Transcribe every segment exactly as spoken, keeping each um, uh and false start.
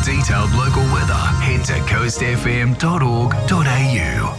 detailed local weather, head to coast f m dot org dot a u.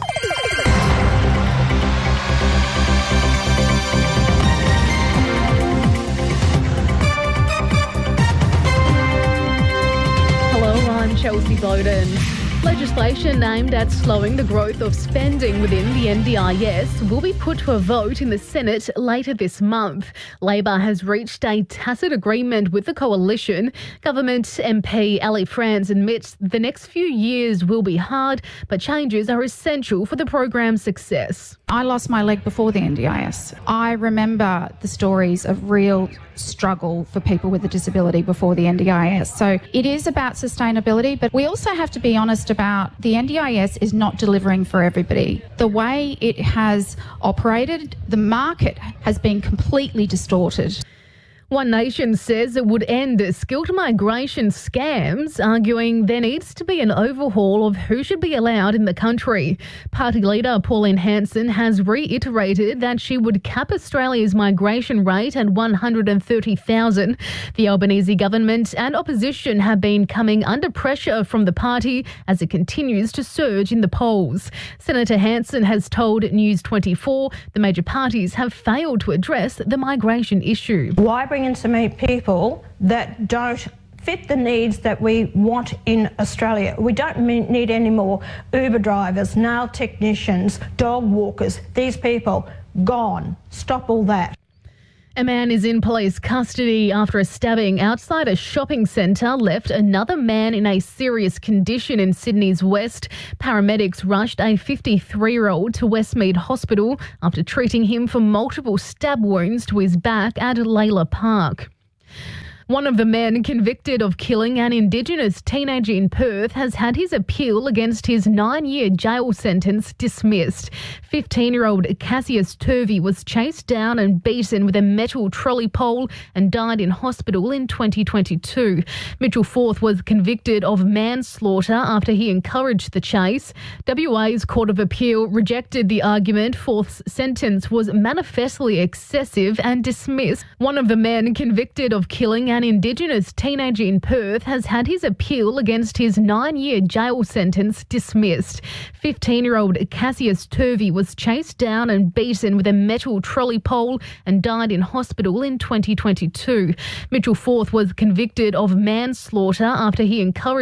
Hello, I'm Chelsea Bowden. Legislation aimed at slowing the growth of spending within the N D I S will be put to a vote in the Senate later this month. Labor has reached a tacit agreement with the coalition. Government M P Ali France admits the next few years will be hard, but changes are essential for the program's success. I lost my leg before the N D I S. I remember the stories of real struggle for people with a disability before the N D I S. So it is about sustainability, but we also have to be honest about the N D I S is not delivering for everybody. The way it has operated, the market has been completely distorted. One Nation says it would end skilled migration scams, arguing there needs to be an overhaul of who should be allowed in the country. Party leader Pauline Hanson has reiterated that she would cap Australia's migration rate at one hundred thirty thousand. The Albanese government and opposition have been coming under pressure from the party as it continues to surge in the polls. Senator Hanson has told News twenty-four the major parties have failed to address the migration issue. Why bring in so many people that don't fit the needs that we want in Australia? We don't need any more Uber drivers, nail technicians, dog walkers. These people, gone. Stop all that. A man is in police custody after a stabbing outside a shopping centre left another man in a serious condition in Sydney's West. Paramedics rushed a fifty-three-year-old to Westmead Hospital after treating him for multiple stab wounds to his back at Layla Park. One of the men convicted of killing an Indigenous teenager in Perth has had his appeal against his nine-year jail sentence dismissed. fifteen-year-old Cassius Turvey was chased down and beaten with a metal trolley pole and died in hospital in twenty twenty-two. Mitchell Forth was convicted of manslaughter after he encouraged the chase. W A's Court of Appeal rejected the argument. Forth's sentence was manifestly excessive and dismissed. One of the men convicted of killing an Indigenous teenager in Perth has had his appeal against his nine-year jail sentence dismissed. fifteen-year-old Cassius Turvey was chased down and beaten with a metal trolley pole and died in hospital in twenty twenty-two. Mitchell Forth was convicted of manslaughter after he encouraged